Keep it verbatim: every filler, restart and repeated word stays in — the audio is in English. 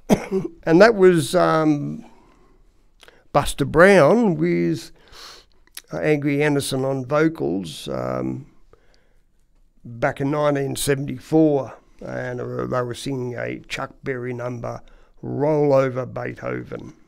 and that was um, Buster Brown with uh, Angry Anderson on vocals um, back in nineteen seventy-four, and uh, they were singing a Chuck Berry number, Roll Over Beethoven.